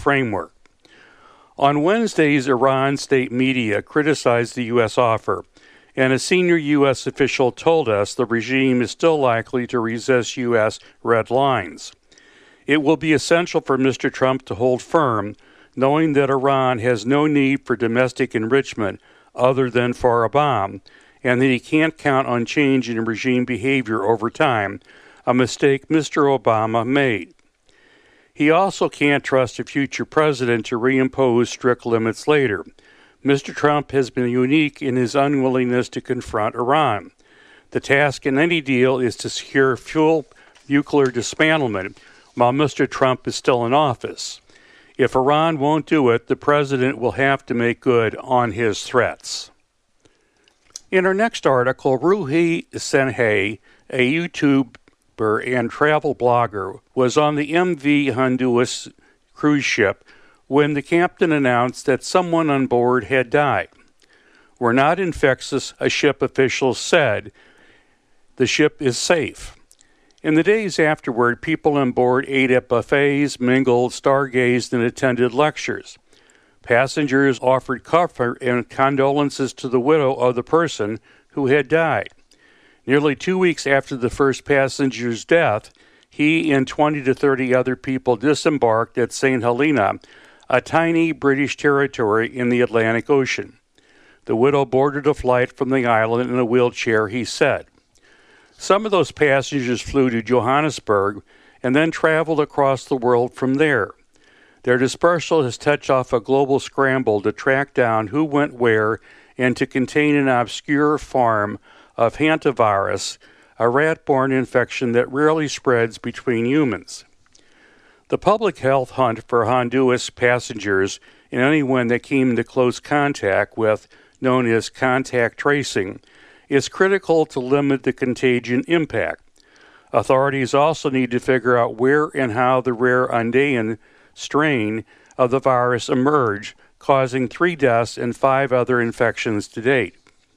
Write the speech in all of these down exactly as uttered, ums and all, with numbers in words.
framework. On Wednesdays, Iran state media criticized the U S offer, and a senior U S official told us the regime is still likely to resist U S red lines. It will be essential for Mister Trump to hold firm, knowing that Iran has no need for domestic enrichment other than for a bomb, and that he can't count on change in regime behavior over time, a mistake Mister Obama made. He also can't trust a future president to reimpose strict limits later. Mister Trump has been unique in his unwillingness to confront Iran. The task in any deal is to secure full nuclear dismantlement while Mister Trump is still in office. If Iran won't do it, the president will have to make good on his threats. In our next article, Ruhi Senhey, a YouTuber and travel blogger, was on the M V Honduras cruise ship when the captain announced that someone on board had died. "We're not infectious," a ship official said. "The ship is safe." In the days afterward, people on board ate at buffets, mingled, stargazed, and attended lectures. Passengers offered comfort and condolences to the widow of the person who had died. Nearly two weeks after the first passenger's death, he and twenty to thirty other people disembarked at Saint Helena, a tiny British territory in the Atlantic Ocean. The widow boarded a flight from the island in a wheelchair, he said. Some of those passengers flew to Johannesburg and then traveled across the world from there. Their dispersal has touched off a global scramble to track down who went where and to contain an obscure form of hantavirus, a rat-borne infection that rarely spreads between humans. The public health hunt for Honduras passengers and anyone that came into close contact with, known as contact tracing, is critical to limit the contagion impact. Authorities also need to figure out where and how the rare Andean strain of the virus emerged, causing three deaths and five other infections to date.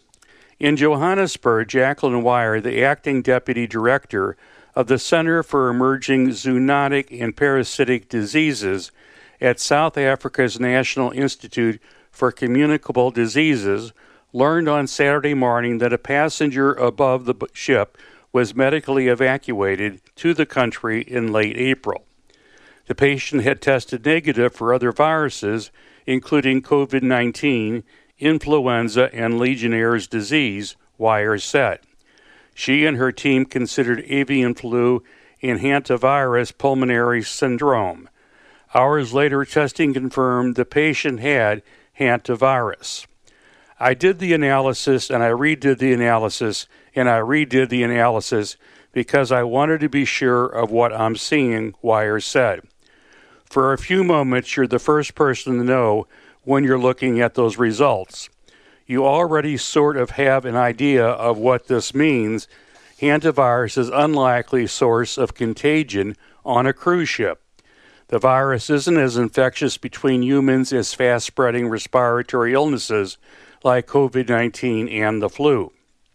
In Johannesburg, Jacqueline Weir, the acting deputy director of the Center for Emerging Zoonotic and Parasitic Diseases at South Africa's National Institute for Communicable Diseases, learned on Saturday morning that a passenger above the ship was medically evacuated to the country in late April. The patient had tested negative for other viruses, including COVID nineteen, influenza, and Legionnaire's disease, Weir said. She and her team considered avian flu and hantavirus pulmonary syndrome. Hours later, testing confirmed the patient had hantavirus. "I did the analysis, and I redid the analysis, and I redid the analysis because I wanted to be sure of what I'm seeing," Weir said. For a few moments, you're the first person to know when you're looking at those results. You already sort of have an idea of what this means. Hantavirus is an unlikely source of contagion on a cruise ship. The virus isn't as infectious between humans as fast-spreading respiratory illnesses like COVID nineteen and the flu.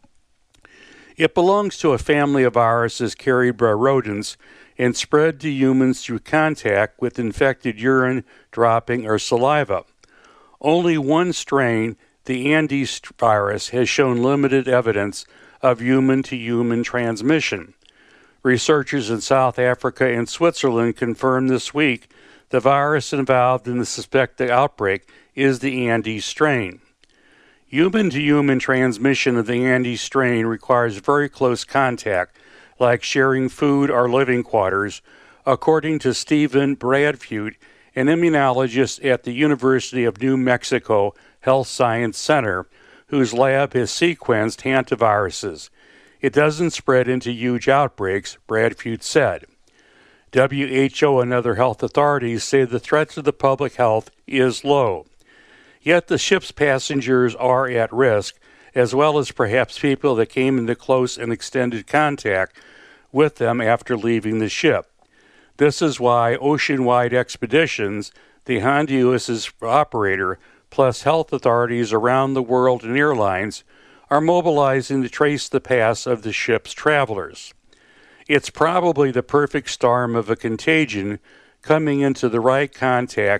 It belongs to a family of viruses carried by rodents and spread to humans through contact with infected urine, dropping, or saliva. Only one strain, the Andes virus, has shown limited evidence of human-to-human transmission. Researchers in South Africa and Switzerland confirmed this week the virus involved in the suspected outbreak is the Andes strain. Human-to-human transmission of the Andes strain requires very close contact, like sharing food or living quarters, according to Stephen Bradfute, an immunologist at the University of New Mexico Health Science Center, whose lab has sequenced hantaviruses. It doesn't spread into huge outbreaks, Bradfute said. W H O and other health authorities say the threat to the public health is low. Yet the ship's passengers are at risk, as well as perhaps people that came into close and extended contact with them after leaving the ship. This is why Ocean-Wide Expeditions, the Honduras' operator, plus health authorities around the world and airlines, are mobilizing to trace the paths of the ship's travelers. It's probably the perfect storm of a contagion coming into the right contact